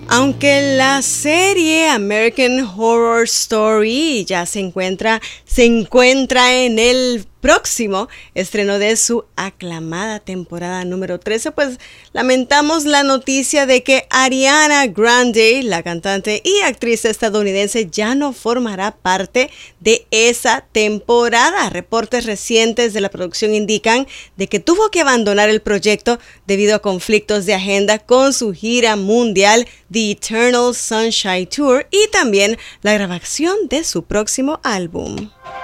Aunque la serie American Horror Story ya se encuentra en el próximo estreno de su aclamada temporada número 13, pues lamentamos la noticia de que Ariana Grande, la cantante y actriz estadounidense, ya no formará parte de esa temporada. Reportes recientes de la producción indican de que tuvo que abandonar el proyecto debido a conflictos de agenda con su gira mundial The Eternal Sunshine Tour y también la grabación de su próximo álbum.